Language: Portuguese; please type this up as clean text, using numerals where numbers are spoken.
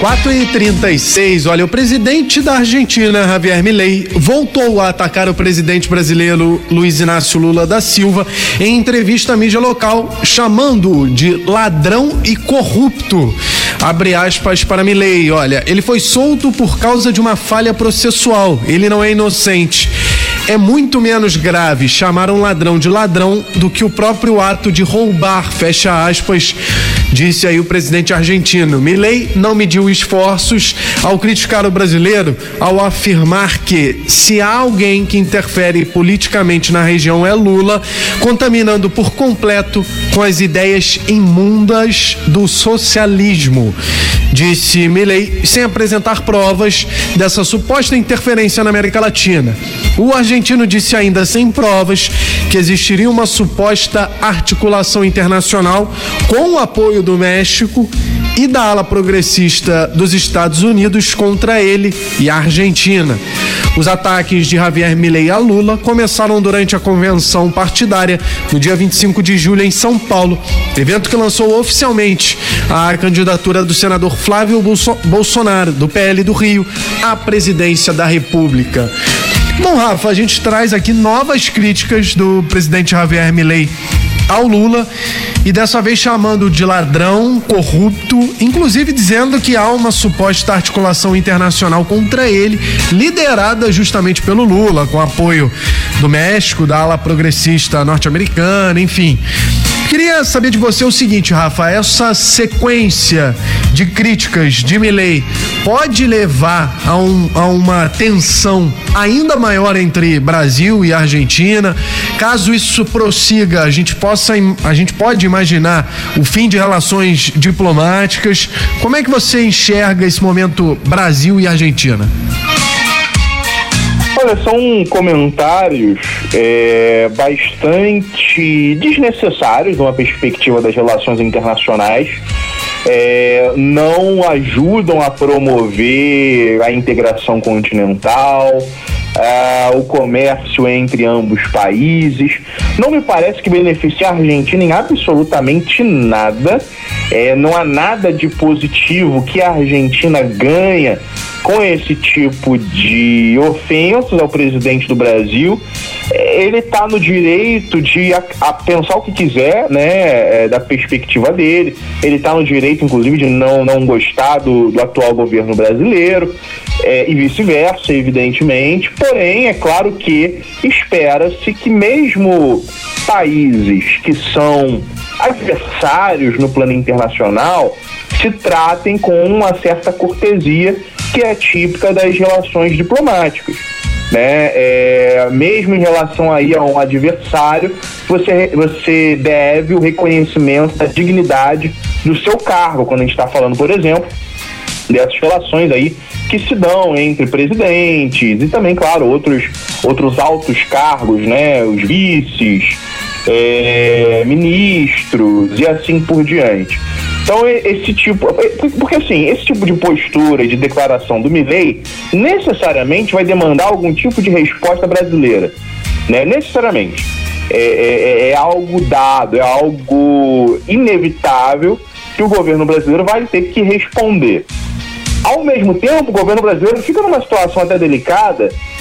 4h36, olha, o presidente da Argentina, Javier Milei, voltou a atacar o presidente brasileiro Luiz Inácio Lula da Silva em entrevista à mídia local, chamando-o de ladrão e corrupto. Abre aspas para Milei, olha, ele foi solto por causa de uma falha processual, ele não é inocente. É muito menos grave chamar um ladrão de ladrão do que o próprio ato de roubar, fecha aspas, disse aí o presidente argentino. Milei não mediu esforços ao criticar o brasileiro, ao afirmar que se há alguém que interfere politicamente na região é Lula, contaminando por completo com as ideias imundas do socialismo. Disse Milei, sem apresentar provas dessa suposta interferência na América Latina. O argentino disse ainda sem provas que existiria uma suposta articulação internacional com o apoio do México e da ala progressista dos Estados Unidos contra ele e a Argentina. Os ataques de Javier Milei a Lula começaram durante a convenção partidária no dia 25 de julho em São Paulo, evento que lançou oficialmente a candidatura do senador Flávio Bolsonaro, do PL do Rio, à presidência da República. Bom, Rafa, a gente traz aqui novas críticas do presidente Javier Milei ao Lula e dessa vez chamando de ladrão, corrupto, inclusive dizendo que há uma suposta articulação internacional contra ele, liderada justamente pelo Lula, com apoio do México, da ala progressista norte-americana, enfim. Queria saber de você o seguinte, Rafa, essa sequência de críticas de Milei pode levar a uma tensão ainda maior entre Brasil e Argentina? Caso isso prossiga, a gente pode imaginar o fim de relações diplomáticas. Como é que você enxerga esse momento Brasil e Argentina? Olha, são comentários bastante desnecessários de uma perspectiva das relações internacionais. Não ajudam a promover a integração continental, o comércio entre ambos países. Não me parece que beneficia a Argentina em absolutamente nada. Não há nada de positivo que a Argentina ganha com esse tipo de ofensas ao presidente do Brasil. Ele está no direito de pensar o que quiser, né, da perspectiva dele. Ele está no direito, inclusive, de não gostar do atual governo brasileiro, e vice-versa, evidentemente. Porém, é claro que espera-se que mesmo países que são adversários no plano internacional se tratem com uma certa cortesia que é típica das relações diplomáticas, né? Mesmo em relação aí a um adversário, você deve o reconhecimento da dignidade do seu cargo, quando a gente está falando, por exemplo, dessas relações aí que se dão entre presidentes e também, claro, outros altos cargos, né? Os vices, ministros e assim por diante. Então, porque assim, esse tipo de postura e de declaração do Milei necessariamente vai demandar algum tipo de resposta brasileira, né? Necessariamente. É algo dado, é algo inevitável que o governo brasileiro vai ter que responder. Ao mesmo tempo, o governo brasileiro fica numa situação até delicada